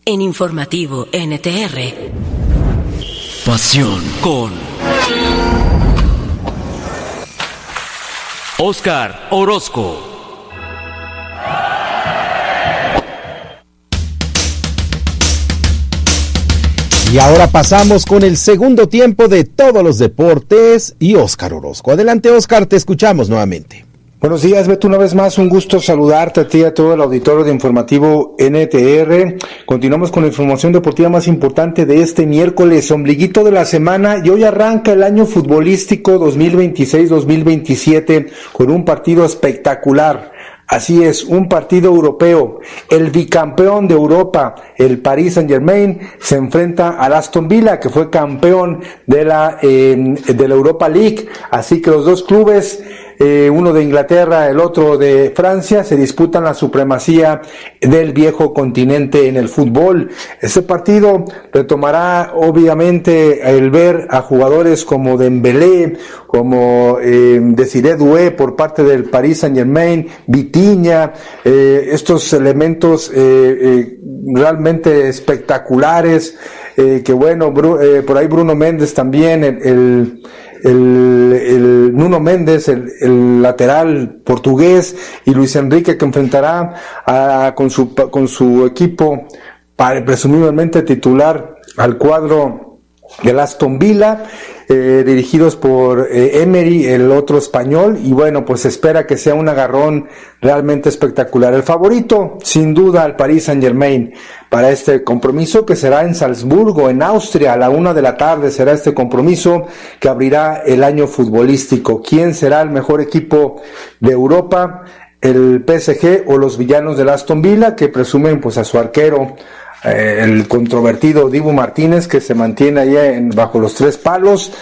En Informativo NTR. Pasión con Óscar Orozco. Y ahora pasamos con el segundo tiempo de todos los deportes y Óscar Orozco. Adelante, Óscar, te escuchamos nuevamente. Buenos días, Beto, una vez más, un gusto saludarte a ti y a todo el auditorio de Informativo NTR. Continuamos con la información deportiva más importante de este miércoles, ombliguito de la semana, y hoy arranca el año futbolístico 2026-2027 con un partido espectacular. Así es, un partido europeo. El bicampeón de Europa, el Paris Saint-Germain, se enfrenta al Aston Villa, que fue campeón de la Europa League. Así que los dos clubes, uno de Inglaterra, el otro de Francia, se disputan la supremacía del viejo continente en el fútbol. Este partido retomará obviamente el ver a jugadores como Dembélé, como Desiré Doué por parte del Paris Saint-Germain, Vitinha, estos elementos realmente espectaculares, que bueno, por ahí Bruno Méndez también, el Nuno Méndez, el lateral portugués, y Luis Enrique, que enfrentará con su equipo presumiblemente titular al cuadro del Aston Villa, dirigidos por Emery, el otro español, y bueno, pues se espera que sea un agarrón realmente espectacular. El favorito, sin duda, el Paris Saint-Germain para este compromiso, que será en Salzburgo, en Austria, a la 1:00 p.m. será este compromiso que abrirá el año futbolístico. ¿Quién será el mejor equipo de Europa? ¿El PSG o los villanos del Aston Villa, que presumen pues a su arquero, el controvertido Dibu Martínez, que se mantiene ahí bajo los tres palos?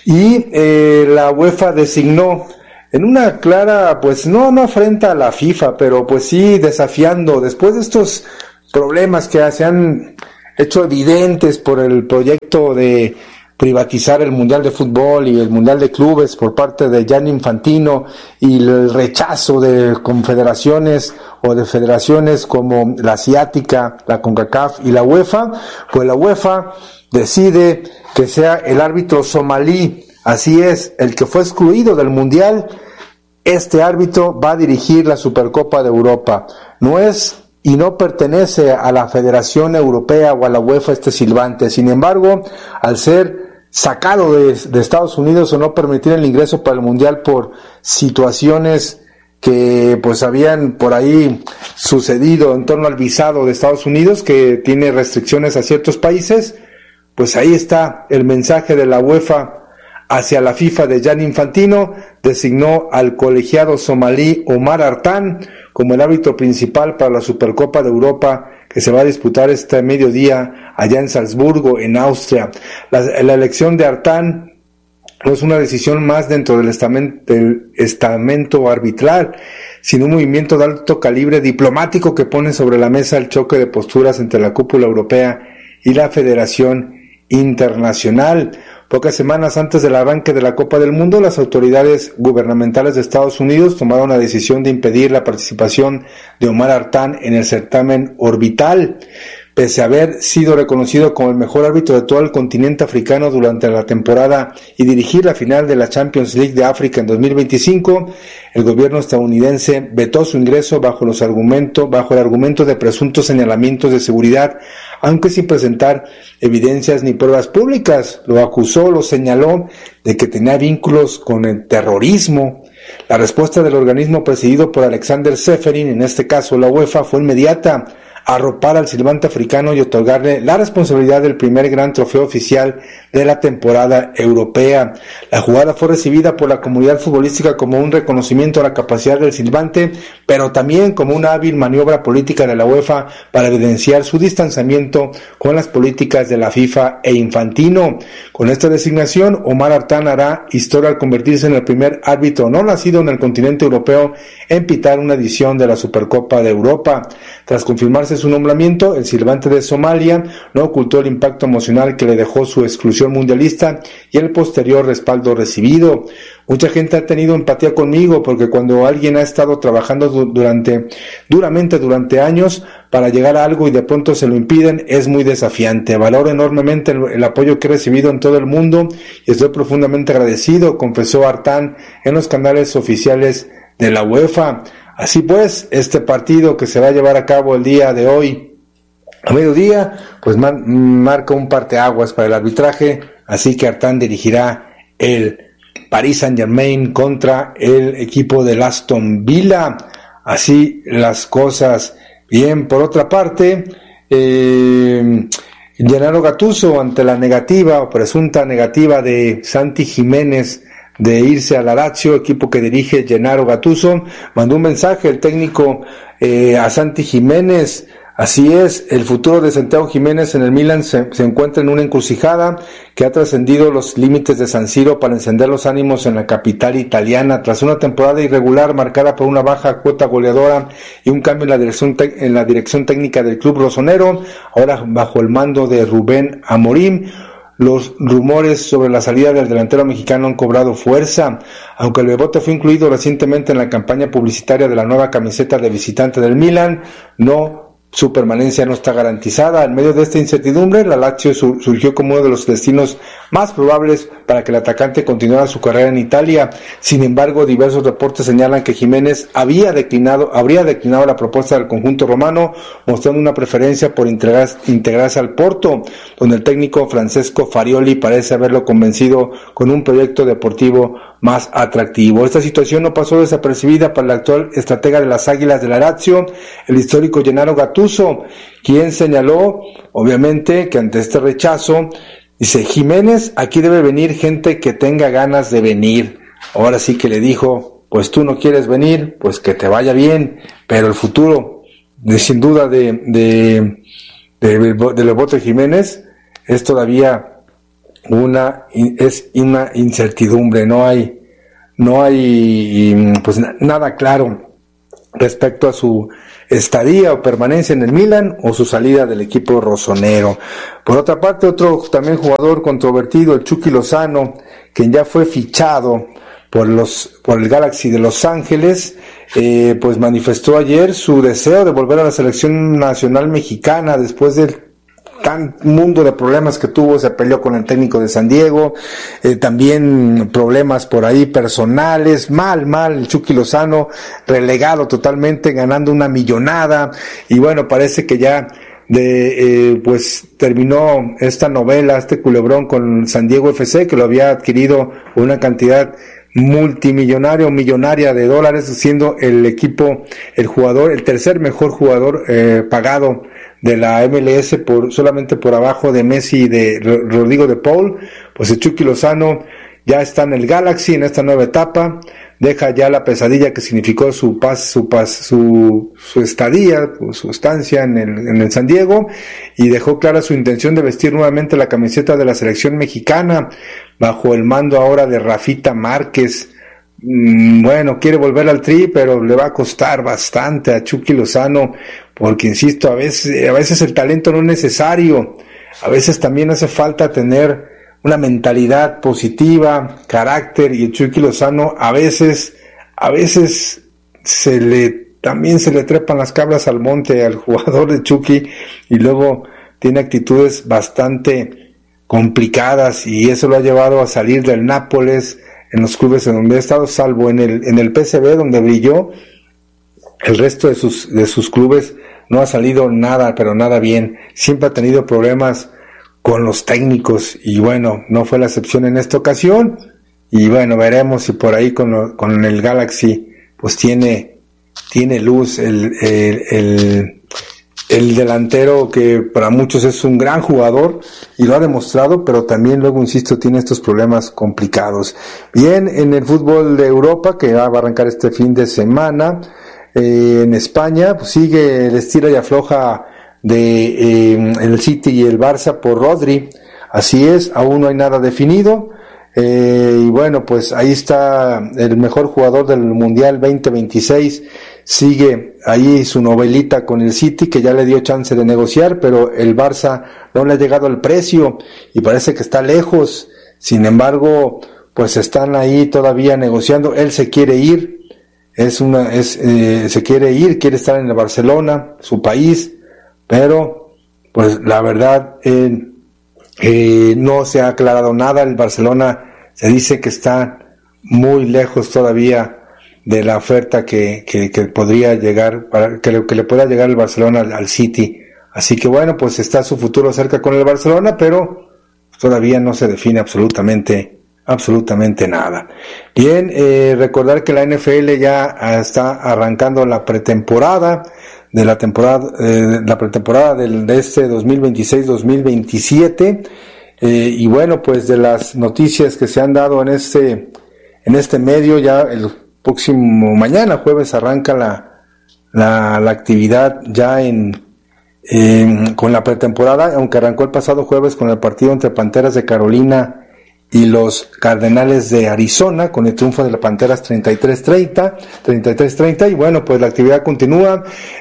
Y la UEFA designó en una clara, pues no afrenta a la FIFA, pero pues sí desafiando, después de estos problemas que se han hecho evidentes por el proyecto de privatizar el Mundial de Fútbol y el Mundial de Clubes por parte de Gianni Infantino, y el rechazo de confederaciones o de federaciones como la Asiática, la CONCACAF y la UEFA, pues la UEFA decide que sea el árbitro somalí, así es, el que fue excluido del Mundial. Este árbitro va a dirigir la Supercopa de Europa. No es y no pertenece a la Federación Europea o a la UEFA este silbante. Sin embargo, al ser sacado de Estados Unidos o no permitir el ingreso para el Mundial por situaciones que pues habían por ahí sucedido en torno al visado de Estados Unidos, que tiene restricciones a ciertos países, pues ahí está el mensaje de la UEFA hacia la FIFA de Gianni Infantino. Designó al colegiado somalí Omar Artan como el árbitro principal para la Supercopa de Europa, que se va a disputar este mediodía allá en Salzburgo, en Austria. La elección de Artan no es una decisión más dentro del estamento arbitral, sino un movimiento de alto calibre diplomático que pone sobre la mesa el choque de posturas entre la cúpula europea y la Federación Internacional. Pocas semanas antes del arranque de la Copa del Mundo, las autoridades gubernamentales de Estados Unidos tomaron la decisión de impedir la participación de Omar Artan en el certamen orbital. Pese a haber sido reconocido como el mejor árbitro de todo el continente africano durante la temporada y dirigir la final de la Champions League de África en 2025, el gobierno estadounidense vetó su ingreso bajo el argumento de presuntos señalamientos de seguridad, aunque sin presentar evidencias ni pruebas públicas. Lo señaló de que tenía vínculos con el terrorismo. La respuesta del organismo presidido por Alexander Seferin, en este caso la UEFA, fue inmediata: arropar al silbante africano y otorgarle la responsabilidad del primer gran trofeo oficial de la temporada europea. La jugada fue recibida por la comunidad futbolística como un reconocimiento a la capacidad del silbante, pero también como una hábil maniobra política de la UEFA para evidenciar su distanciamiento con las políticas de la FIFA e Infantino. Con esta designación, Omar Artan hará historia al convertirse en el primer árbitro no nacido en el continente europeo en pitar una edición de la Supercopa de Europa. Tras confirmarse su nombramiento, el silbante de Somalia no ocultó el impacto emocional que le dejó su exclusión mundialista y el posterior respaldo recibido. Mucha gente ha tenido empatía conmigo porque cuando alguien ha estado trabajando duramente durante años para llegar a algo y de pronto se lo impiden, es muy desafiante. Valoro enormemente el apoyo que he recibido en todo el mundo y estoy profundamente agradecido, confesó Artán en los canales oficiales de la UEFA. Así pues, este partido que se va a llevar a cabo el día de hoy a mediodía, pues marca un parteaguas para el arbitraje, así que Artán dirigirá el Paris Saint-Germain contra el equipo del Aston Villa. Así las cosas. Bien, por otra parte, Gennaro Gattuso, ante la negativa o presunta negativa de Santi Jiménez de irse a la Lazio, equipo que dirige Gennaro Gattuso, mandó un mensaje el técnico a Santi Jiménez. Así es, el futuro de Santiago Jiménez en el Milan se encuentra en una encrucijada que ha trascendido los límites de San Siro para encender los ánimos en la capital italiana. Tras una temporada irregular marcada por una baja cuota goleadora y un cambio en la dirección técnica del club rosonero, ahora bajo el mando de Rubén Amorim, los rumores sobre la salida del delantero mexicano han cobrado fuerza. Aunque el bebote fue incluido recientemente en la campaña publicitaria de la nueva camiseta de visitante del Milan, su permanencia no está garantizada. En medio de esta incertidumbre, la Lazio surgió como uno de los destinos más probables para que el atacante continuara su carrera en Italia. Sin embargo, diversos reportes señalan que Jiménez habría declinado la propuesta del conjunto romano, mostrando una preferencia por integrarse al Porto, donde el técnico Francesco Farioli parece haberlo convencido con un proyecto deportivo más atractivo. Esta situación no pasó desapercibida para el actual estratega de las Águilas de la Lazio, el histórico Gennaro Gattuso, quien señaló, obviamente, que ante este rechazo, dice: Jiménez, aquí debe venir gente que tenga ganas de venir. Ahora sí que le dijo: pues tú no quieres venir, pues que te vaya bien, pero el futuro, sin duda, del Bebote Jiménez es todavía una incertidumbre. No hay pues nada claro respecto a su estadía o permanencia en el Milan o su salida del equipo rosonero. Por otra parte, otro también jugador controvertido, el Chucky Lozano, quien ya fue fichado por el Galaxy de Los Ángeles, pues manifestó ayer su deseo de volver a la selección nacional mexicana después del tan mundo de problemas que tuvo. Se peleó con el técnico de San Diego, también problemas por ahí personales, mal el Chucky Lozano, relegado totalmente, ganando una millonada, y bueno, parece que ya pues terminó esta novela, este culebrón con San Diego FC, que lo había adquirido por una cantidad millonaria de dólares, siendo el tercer mejor jugador pagado de la MLS, solamente por abajo de Messi y de Rodrigo de Paul. Pues el Chucky Lozano ya está en el Galaxy en esta nueva etapa, deja ya la pesadilla que significó su estadía, su estancia en el San Diego, y dejó clara su intención de vestir nuevamente la camiseta de la selección mexicana bajo el mando ahora de Rafita Márquez. Bueno, quiere volver al Tri, pero le va a costar bastante a Chucky Lozano, porque insisto, a veces el talento no es necesario, a veces también hace falta tener una mentalidad positiva, carácter, y el Chucky Lozano a veces también se le trepan las cabras al monte al jugador de Chucky, y luego tiene actitudes bastante complicadas, y eso lo ha llevado a salir del Nápoles en los clubes en donde ha estado, salvo en el PSV, donde brilló. El resto de sus clubes no ha salido nada, pero nada bien. Siempre ha tenido problemas con los técnicos, y bueno, no fue la excepción en esta ocasión. Y bueno, veremos si por ahí con el Galaxy pues tiene luz el delantero, que para muchos es un gran jugador y lo ha demostrado, pero también luego, insisto, tiene estos problemas complicados. Bien, en el fútbol de Europa, que va a arrancar este fin de semana, en España, pues sigue el estira y afloja de el City y el Barça por Rodri. Así es, aún no hay nada definido. Y bueno, pues ahí está el mejor jugador del Mundial 2026, sigue ahí su novelita con el City, que ya le dio chance de negociar, pero el Barça no le ha llegado el precio y parece que está lejos. Sin embargo, pues están ahí todavía negociando. Él se quiere ir, quiere estar en el Barcelona, su país, pero pues la verdad no se ha aclarado nada. El Barcelona se dice que está muy lejos todavía de la oferta que podría llegar, que le pueda llegar el Barcelona al City. Así que bueno, pues está su futuro cerca con el Barcelona, pero todavía no se define absolutamente nada. Bien, recordar que la NFL ya está arrancando la pretemporada de la pretemporada de este 2026-2027, y bueno, pues de las noticias que se han dado en este medio, ya el próximo mañana jueves arranca la actividad ya con la pretemporada, aunque arrancó el pasado jueves con el partido entre Panteras de Carolina y los Cardenales de Arizona, con el triunfo de las Panteras 33-30, y bueno, pues la actividad continúa.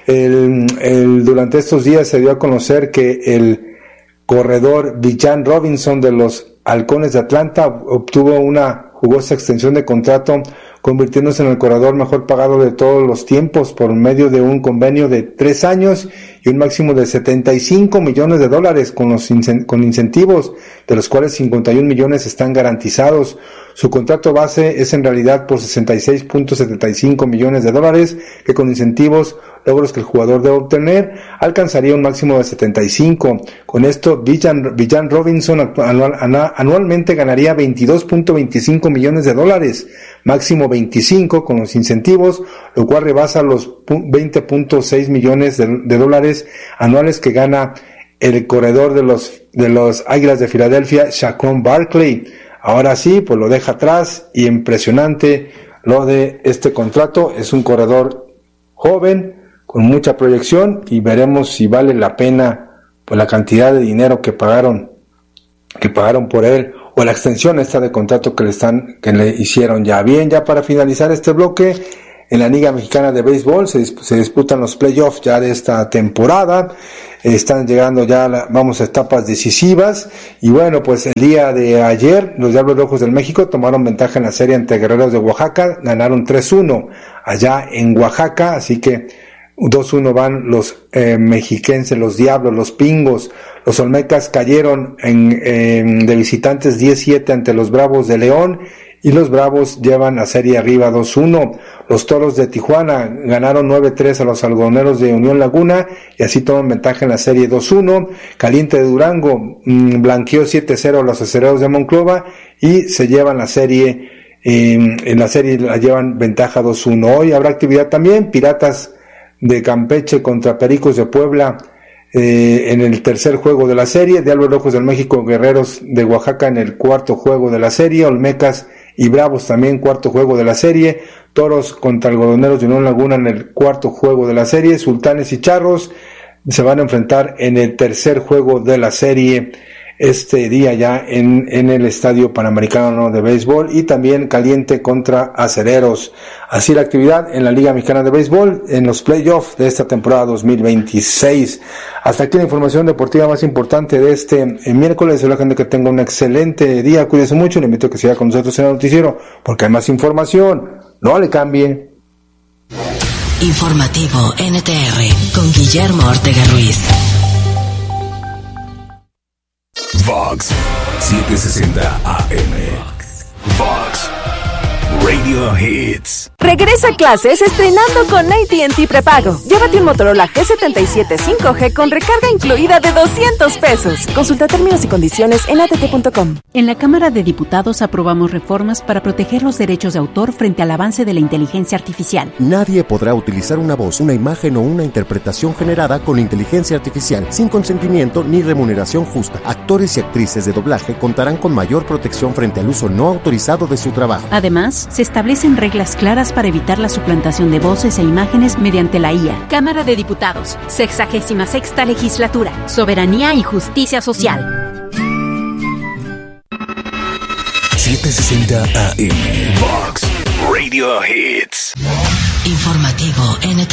Durante estos días se dio a conocer que el corredor Bijan Robinson de los Halcones de Atlanta obtuvo una jugosa extensión de contrato, convirtiéndose en el corredor mejor pagado de todos los tiempos por medio de un convenio de 3 años y un máximo de $75 millones con incentivos, de los cuales 51 millones están garantizados. Su contrato base es en realidad por $66.75 millones, que con incentivos, logros que el jugador debe obtener, alcanzaría un máximo de 75. Con esto, Bijan Robinson anualmente ganaría $22.25 millones, máximo 25 con los incentivos, lo cual rebasa los $20.6 millones anuales que gana el corredor de los Águilas de Filadelfia, Saquon Barkley. Ahora sí, pues lo deja atrás, y impresionante lo de este contrato. Es un corredor joven, con mucha proyección, y veremos si vale la pena pues la cantidad de dinero que pagaron por él, o la extensión esta de contrato que le hicieron ya. Bien, ya para finalizar este bloque, en la Liga Mexicana de Béisbol se disputan los playoffs ya de esta temporada. Están llegando ya a etapas decisivas, y bueno, pues el día de ayer los Diablos Rojos del México tomaron ventaja en la serie ante Guerreros de Oaxaca, ganaron 3-1 allá en Oaxaca, así que 2-1 van los mexiquenses, los Diablos, los Pingos. Los Olmecas cayeron de visitantes 10-7 ante los Bravos de León, y los Bravos llevan la serie arriba 2-1. Los Toros de Tijuana ganaron 9-3 a los Algodoneros de Unión Laguna, y así toman ventaja en la serie 2-1. Caliente de Durango blanqueó 7-0 a los Acereros de Monclova, y se llevan la serie, en la serie la llevan ventaja 2-1. Hoy habrá actividad también. Piratas de Campeche contra Pericos de Puebla en el tercer juego de la serie. Diablos Rojos del México, Guerreros de Oaxaca en el cuarto juego de la serie. Olmecas y Bravos también cuarto juego de la serie. Toros contra Algodoneros de Unión Laguna en el cuarto juego de la serie. Sultanes y Charros se van a enfrentar en el tercer juego de la serie este día ya en el Estadio Panamericano de Béisbol, y también Caliente contra Acereros. Así la actividad en la Liga Mexicana de Béisbol en los playoffs de esta temporada 2026. Hasta aquí la información deportiva más importante de este miércoles. Deseo a la gente que tenga un excelente día, cuídese mucho, le invito a que siga con nosotros en el noticiero, porque hay más información. No le cambie. Informativo NTR con Guillermo Ortega Ruiz. Vox 760 AM. Vox Radio Hits. Regresa a clases estrenando con AT&T Prepago. Llévate un Motorola G77 5G con recarga incluida de $200. Consulta términos y condiciones en att.com. En la Cámara de Diputados aprobamos reformas para proteger los derechos de autor frente al avance de la inteligencia artificial. Nadie podrá utilizar una voz, una imagen o una interpretación generada con inteligencia artificial sin consentimiento ni remuneración justa. Actores y actrices de doblaje contarán con mayor protección frente al uso no autorizado de su trabajo. Además, se establecen reglas claras para evitar la suplantación de voces e imágenes mediante la IA. Cámara de Diputados, 66ª Legislatura, Soberanía y Justicia Social. 760 AM. Vox Radio Hits. Informativo NTR.